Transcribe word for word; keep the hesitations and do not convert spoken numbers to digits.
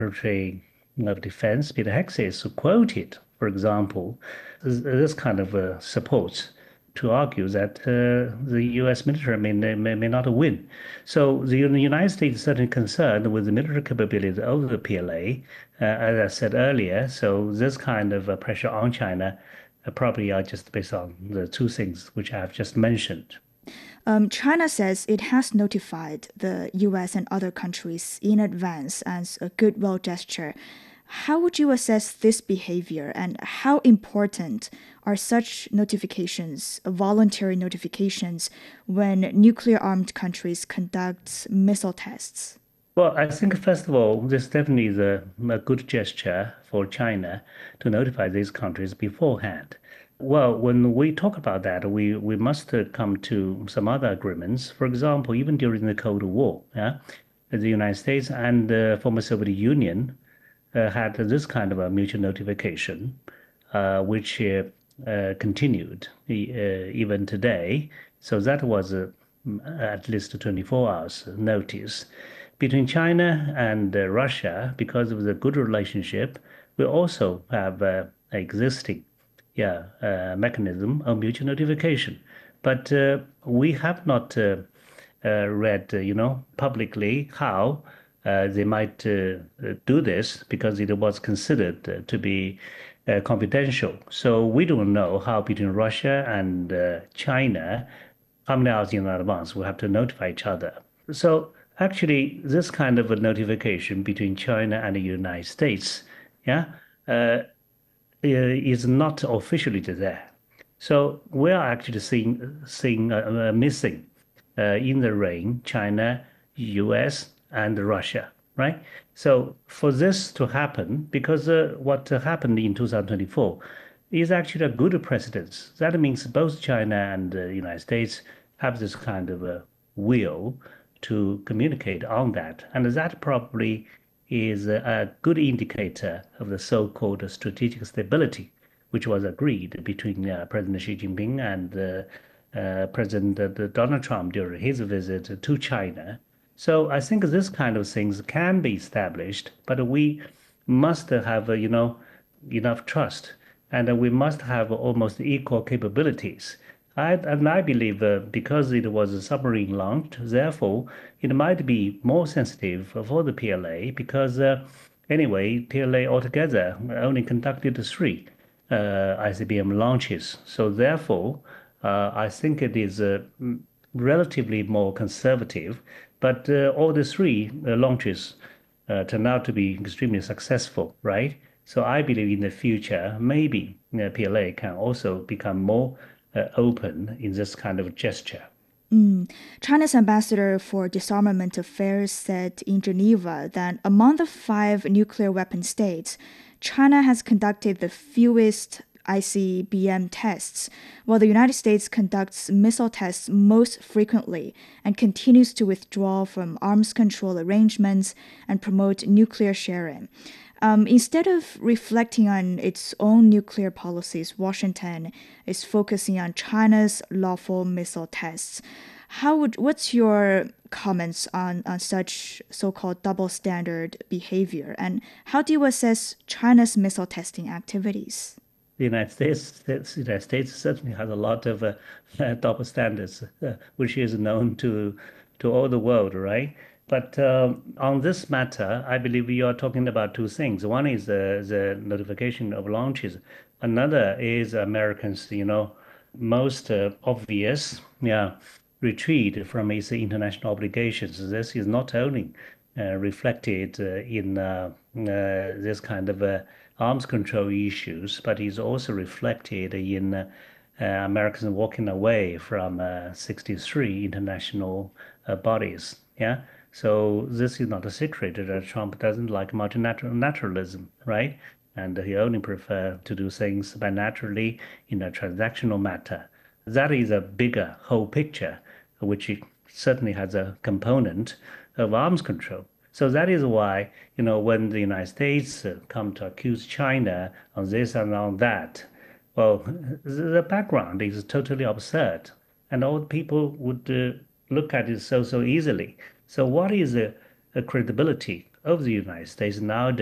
Secretary of Defense Peter Hegseth quoted, for example, this, this kind of uh, support to argue that uh, the U S military may, may may not win. So the United States is certainly concerned with the military capability of the P L A, uh, as I said earlier. So this kind of uh, pressure on China uh, probably are just based on the two things which I have just mentioned. Um, China says it has notified the U S and other countries in advance as a goodwill gesture. How would you assess this behavior, and how important are such notifications, voluntary notifications, when nuclear armed countries conduct missile tests? Well, I think first of all, this definitely is a, a good gesture for China to notify these countries beforehand. Well, when we talk about that, we, we must uh, come to some other agreements. For example, even during the Cold War, yeah, the United States and the former Soviet Union uh, had this kind of a mutual notification, uh, which uh, uh, continued uh, even today. So that was uh, at least twenty-four hours notice. Between China and uh, Russia, because of the good relationship, we also have uh, existing yeah, uh, mechanism of mutual notification. But uh, we have not uh, uh, read, uh, you know, publicly how uh, they might uh, uh, do this because it was considered uh, to be uh, confidential. So we don't know how between Russia and uh, China, how many hours in advance we have to notify each other. So actually, this kind of a notification between China and the United States, yeah, uh, is not officially there. So we are actually seeing seeing uh, uh, missing uh, in the rain China, U S, and Russia, right? So for this to happen, because uh, what happened in two thousand twenty-four is actually a good precedence. That means both China and the United States have this kind of a will to communicate on that, and that probably is a, a good indicator of the so-called strategic stability, which was agreed between uh, President Xi Jinping and uh, uh, President uh, Donald Trump during his visit to China. So I think this kind of things can be established, but we must have, uh, you know, enough trust, and uh, we must have almost equal capabilities. I, and I believe uh, because it was a submarine launched, therefore it might be more sensitive for the P L A because uh, anyway, P L A altogether only conducted three uh, I C B M launches. So therefore, uh, I think it is uh, relatively more conservative, but uh, all the three uh, launches uh, turned out to be extremely successful, right? So I believe in the future, maybe uh, P L A can also become more uh, open in this kind of gesture. Mm. China's ambassador for disarmament affairs said in Geneva that among the five nuclear weapon states, China has conducted the fewest I C B M tests, while the United States conducts missile tests most frequently and continues to withdraw from arms control arrangements and promote nuclear sharing. Um, instead of reflecting on its own nuclear policies, Washington is focusing on China's lawful missile tests. How would what's your comments on, on such so-called double standard behavior, and how do you assess China's missile testing activities? The United States, the United States certainly has a lot of uh, double standards, uh, which is known to to all the world, right? But um, on this matter, I believe we are talking about two things. One is uh, the notification of launches. Another is Americans, you know, most uh, obvious, yeah, retreat from its international obligations. This is not only uh, reflected uh, in uh, uh, this kind of uh, arms control issues, but is also reflected in uh, uh, Americans walking away from uh, sixty-three international uh, bodies. Yeah. So this is not a secret that Trump doesn't like multilateralism, right? And he only prefers to do things bilaterally in a transactional matter. That is a bigger whole picture, which certainly has a component of arms control. So that is why, you know, when the United States uh, come to accuse China on this and on that, well, the background is totally absurd, and all people would uh, look at it so so easily. So what is the, the credibility of the United States now